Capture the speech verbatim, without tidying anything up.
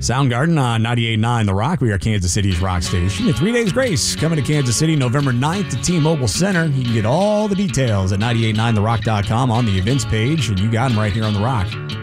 Soundgarden on ninety-eight point nine The Rock. We are Kansas City's rock station. In three days grace, coming to Kansas City November ninth to T-Mobile Center. You can get all the details at ninety-eight point nine the rock dot com on the events page, and you got them right here on The Rock.